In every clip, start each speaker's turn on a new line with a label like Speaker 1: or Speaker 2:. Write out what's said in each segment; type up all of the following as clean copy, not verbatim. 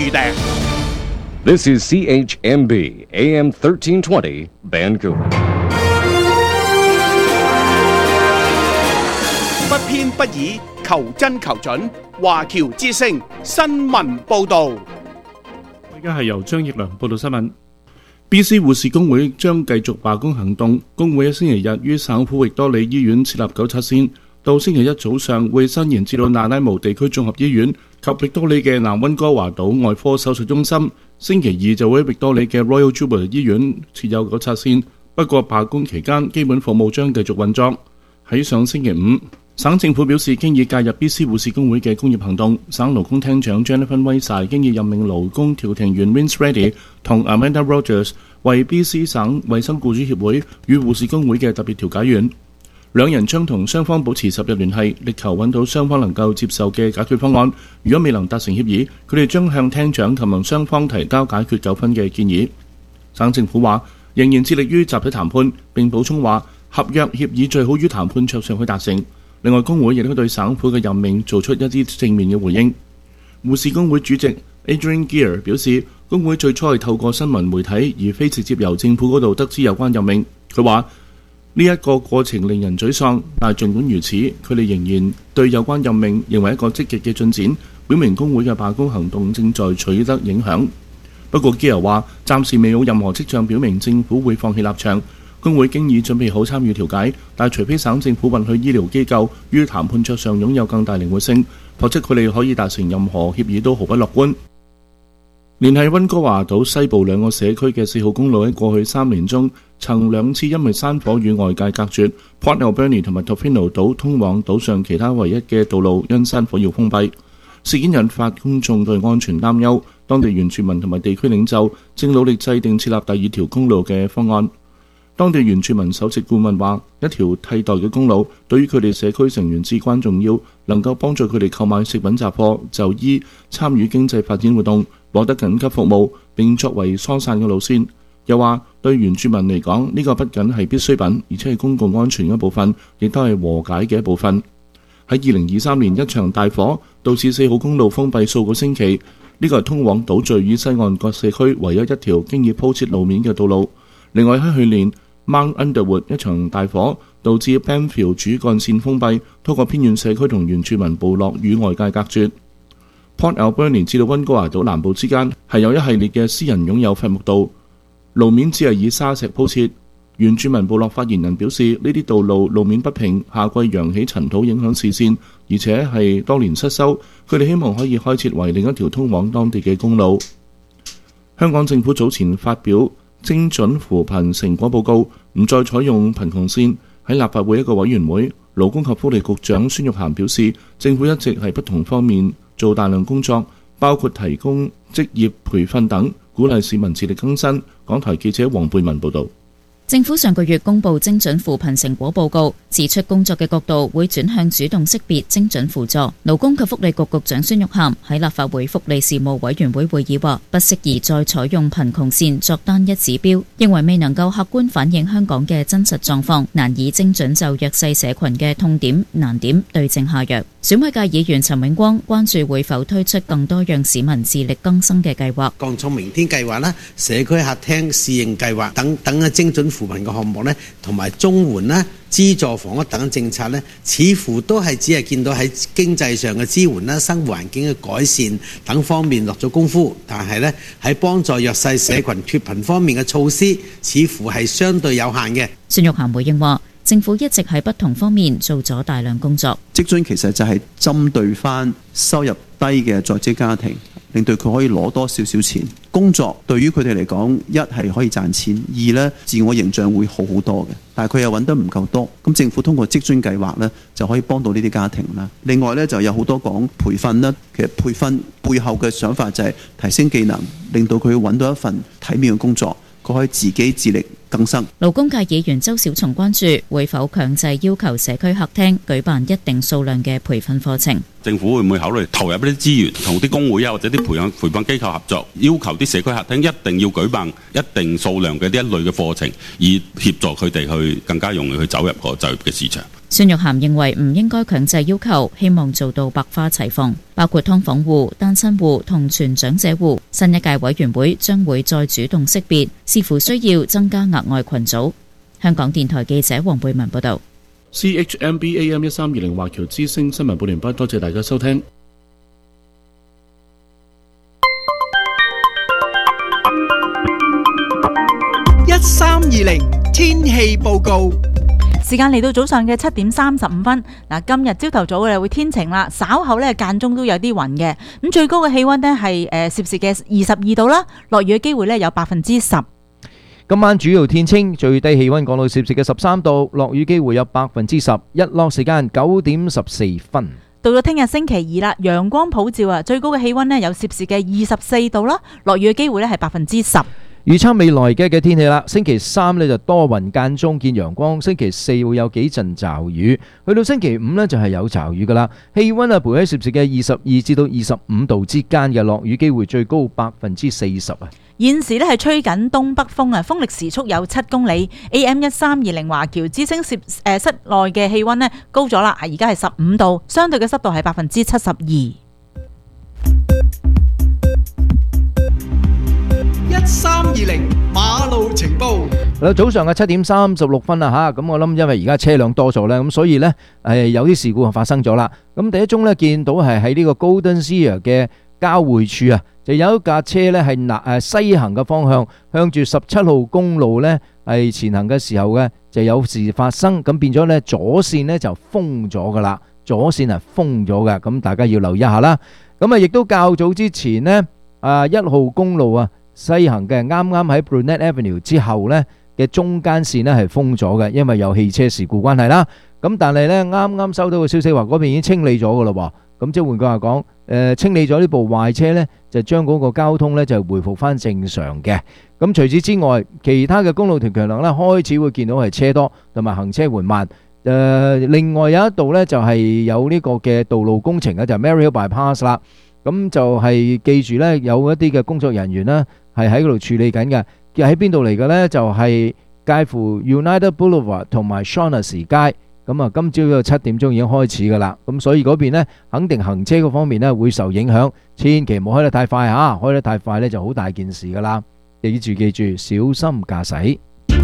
Speaker 1: This is CHMB AM 1320 Vancouver。
Speaker 2: 不偏不倚，求真求準。華僑之聲新聞報導。
Speaker 3: 而家係由張奕良報道新聞。BC 護士工會將繼續罷工行動，工會喺星期日於省府域多利醫院設立9測線，到星期一早上會伸延至到那拉姆地區綜合醫院及域多利嘅南溫哥華島外科手術中心。星期二就會喺域多利嘅 Royal Jubilee 醫院設有9測線，不過罷工期間基本服務將繼續運作。喺上星期五，省政府表示經已介入 BC 護士工會嘅工業行動。省勞工廳長 Jennifer Whiteside 經已任命勞工調停員 Vince Reddy 同 Amanda Rogers 為 BC 省衛生僱主協會與護士工會嘅特別調解員。兩人將同雙方保持10日聯繫，力求揾到雙方能夠接受嘅解決方案。如果未能達成協議，佢哋將向廳長及雙方提交解決糾紛嘅建議。省政府話仍然致力於集體談判，並補充話合約協議最好於談判桌上去達成。另外，工會亦都對省府嘅任命做出一啲正面嘅回應。護士工會主席 Adrian Gear 表示，工會最初係透過新聞媒體而非直接由政府嗰度得知有關任命。佢話呢一個過程令人沮喪，但係儘管如此，佢哋仍然對有關任命認為一個積極嘅進展，表明工會嘅罷工行動正在取得影響。不過 Gear 話暫時未有任何跡象表明政府會放棄立場。工會經已準備好參與調解，但除非省政府允許醫療機構於談判桌上擁有更大靈活性，否則佢哋可以達成任何協議都毫不樂觀。連繫溫哥華島西部兩個社區嘅4號公路喺過去3年中曾2次因為山火與外界隔絕。Port Alberni 同埋 Tofino 島通往島上其他唯一嘅道路因山火要封閉。事件引發公眾對安全擔憂，當地原住民同埋地區領袖正努力制定設立第2條公路嘅方案。當地原住民首席顧問話，一條替代嘅公路對於佢哋社區成員至關重要，能夠幫助佢哋購買食品雜貨、就醫、參與經濟發展活動、獲得緊急服務，並作為疏散嘅路線。又話對原住民嚟講，呢個不僅係必需品，而且係公共安全嘅一部分，亦都係和解嘅一部分。喺2023年一場大火導致4號公路封閉數個星期，呢個係通往島嶼與西岸各社區唯一一條經已鋪設路面嘅道路。另外喺去年Mount Underwood 一場大火導致 Bannfield 主幹線封閉，通過偏遠社區同原住民部落與外界隔絕。Port Alberni 至到溫哥華島南部之間係有一系列嘅私人擁有伐木道，路面只係以沙石鋪設。原住民部落發言人表示，呢啲道路路面不平，夏季揚起塵土影響視線，而且係多年失修。佢哋希望可以開設為另一條通往當地嘅公路。香港政府早前發表精準扶貧成果報告，唔再採用貧窮線。喺立法會一個委員會，勞工及福利局長孫玉菡表示，政府一直喺不同方面做大量工作，包括提供職業培訓等，鼓勵市民自力更生。港台記者黃貝文報導。
Speaker 4: 政府上個月公布精準扶貧成果報告，指出工作嘅角度會轉向主動識別精準輔助。勞工及福利局局長孫玉菡喺立法會福利事務委員會會議話，不適宜再採用貧窮線作單一指標，認為未能夠客觀反映香港嘅真實狀況，難以精準就弱勢社群嘅痛點難點對症下藥。選委界議員陳永光關注會否推出更多讓市民自力更生嘅計劃，
Speaker 5: 降重明天計劃啦、社區客廳試應計劃等等嘅精準扶貧嘅項目呢，同埋綜援啦、資助房屋等政策呢，似乎都係只係見到喺經濟上嘅支援啦、生活環境嘅改善等方面落咗功夫，但係呢，喺幫助弱勢社群脫貧方面嘅措施，似乎係相對有限嘅。
Speaker 4: 孫玉菡回應話，政府一直喺不同方面做咗大量工作。
Speaker 6: 職津其實就係針對翻收入低嘅在職家庭，令到佢可以攞多少少錢。工作對於佢哋嚟講，一係可以賺錢，二呢自我形象會好好多嘅。但係佢又揾得唔夠多，咁政府通過職津計劃呢，就可以幫到呢啲家庭啦。另外呢，就有好多講培訓啦，其實培訓背後嘅想法就係提升技能，令到佢揾到一份體面嘅工作，佢可以自己自力更生。
Speaker 4: 勞工界議員周小松關注會否強制要求社區客廳舉辦一定數量嘅培訓課程。
Speaker 7: 政府會唔會考慮投入一啲資源，同啲工會啊或者啲培訓機構合作，要求啲社區客廳一定要舉辦一定數量嘅呢一類嘅課程，以協助佢哋去更加容易去走入個就業嘅市場。
Speaker 4: 孫玉菡認為唔應該強制要求，希望做到百花齊放，包括劏房戶、單親戶同全長者戶。新一屆委員會將會再主動識別，視乎需要增加額外群組。香港電台記者黃貝文報道。
Speaker 3: CHMB AM 1320華僑之聲新聞報完畢，多謝大家收聽。
Speaker 2: 1320天氣報告。
Speaker 8: 時間嚟到早上嘅7點35分。嗱，今日朝頭早咧會天晴啦，稍後咧間中都有啲雲嘅。咁最高嘅氣溫呢係攝氏嘅22度啦，落雨嘅機會咧有10%。
Speaker 9: 今晚主要天清，最低氣溫降到攝氏嘅13度，落雨機會有10%。日落時間9點14分。
Speaker 8: 到咗聽日星期二啦，陽光普照啊，最高嘅氣溫呢有攝氏嘅24度啦，落雨嘅機會咧係10%。
Speaker 9: 預測未來嘅天氣啦，星期三呢就多雲間中見陽光，星期四會有幾陣驟雨，去到星期五呢就係有驟雨噶啦。氣溫啊，徘喺攝氏嘅22至到25度之間嘅，落雨機會最高40%啊。
Speaker 8: 現時呢係吹緊東北風啊，風力時速有7公里。AM 1320華僑之聲室內嘅氣溫呢高咗啦，而家係15度，相對嘅濕度係72%。
Speaker 2: 1320馬路情報。
Speaker 9: 早上嘅7點36分啦吓，咁我諗因為而家車輛多咗咧，咁所以呢有啲事故發生咗啦。咁第一宗呢，見到係喺呢個 Golden Sierra 嘅交匯處啊，就有一架車呢係西行嘅方向，向住17號公路呢係前行嘅時候呢就有事發生，咁變咗呢左線呢就封咗噶啦，左線係封咗嘅，咁大家要留意一下啦。咁啊，亦都較早之前呢1號公路啊西行嘅啱啱喺 Brunette Avenue 之後呢嘅中間線呢係封咗嘅，因為有汽車事故關係啦。咁但係呢啱啱收到個消息話嗰邊已經清理咗噶啦，咁即係換句話講，清理咗呢部壞車呢，就將嗰個交通呢就回復翻正常嘅。咁除此之外，其他嘅公路條橋梁呢開始會見到係車多同埋行車緩慢。另外有一度呢就係有呢個嘅道路工程啊，就係 Maryhill Bypass 啦。咁就係記住呢，有一啲嘅工作人員呢係喺嗰度處理緊嘅。喺邊度嚟嘅呢？就係介乎 United Boulevard 同埋 Shaughnessy 街。咁啊，今朝嘅7點鐘已經開始噶啦。咁所以嗰邊呢，肯定行車嗰方面呢會受影響，千祈唔好開得太快嚇，開得太快呢就好大件事噶啦。記住，小心駕駛。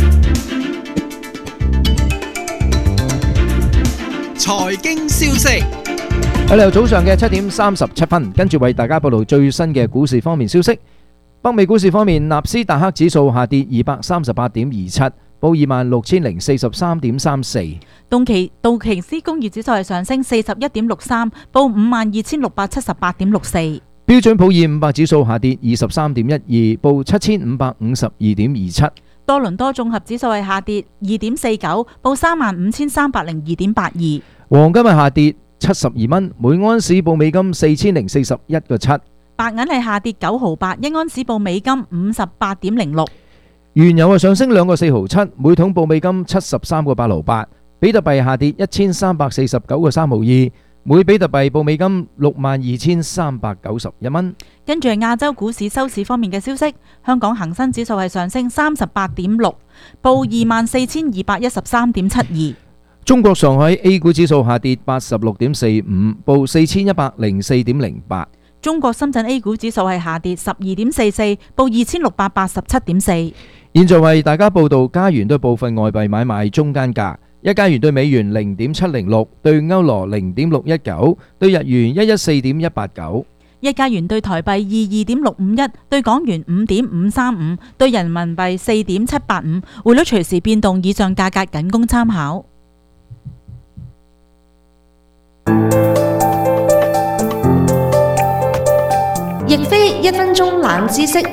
Speaker 2: 財經消息。
Speaker 9: 喺嚟早上嘅7點37分，跟住為大家報道最新嘅股市方面消息。北美股市方面，納斯達克指數下跌238.27，報26,043.34。
Speaker 8: 道瓊斯工業指數係上升41.63，報52,678.64。
Speaker 9: 標準普爾500指數下跌23.12，報7,552.27。
Speaker 8: 多倫多綜合指數係下跌2.49，報35,302.82。
Speaker 9: 黃金係下跌72蚊，每安士報美金4,041.7。
Speaker 8: 白銀係下跌9毫8，一安士報美金58.06。
Speaker 9: 原油係上升2個4毫7，每桶報美金73個8毫8。比特幣下跌1349個3毫2，每比特幣報美金62,391蚊。
Speaker 8: 跟住係亞洲股市收市方面嘅消息，香港恒生指數係上升38.6，報24,213.72。
Speaker 9: 中國上海 A 股指數下跌86.45，報4,104.08。
Speaker 8: 中國深圳 A 股指數係下跌12.44，報2,687.4。
Speaker 9: 現在為大家報道加元對部分外幣買賣中間價：一加元對美元0.706，對歐羅0.619，對日元114.189。
Speaker 8: 一加元對台幣22.651，對港元5.535，對人民幣4.785。匯率隨時變動，以上價格僅供參考。
Speaker 10: 亦非1分鐘冷知識。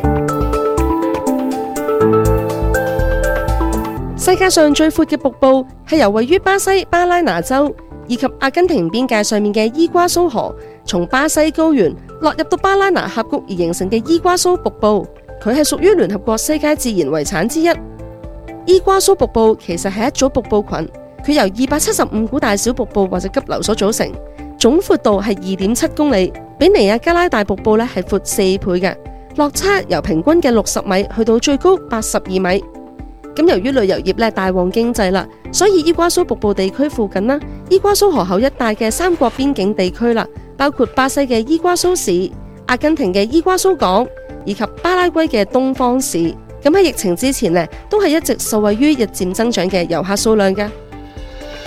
Speaker 10: 世界上最闊嘅瀑布係由位於巴西巴拉那州以及阿根廷邊界上面嘅伊瓜蘇河，從巴西高原落入到巴拉那峽谷而形成嘅伊瓜蘇瀑布。佢係屬於聯合國世界自然遺產之一。伊瓜蘇瀑布其實係一組瀑布群，佢由275股大小瀑布或者急流所組成，總闊度係2.7公里，比尼亞加拉大瀑布咧係闊4倍嘅，落差由平均嘅60米去到最高82米。 咁由於旅遊業咧大旺經濟啦，所以伊瓜蘇瀑布地區附近啦，伊瓜蘇河口一帶嘅三國邊境地區啦，包括巴西嘅伊瓜蘇市、阿根廷嘅伊瓜蘇港以及巴拉圭嘅東方市，咁喺疫情之前呢，都係一直受惠於日漸增長嘅遊客數量嘅。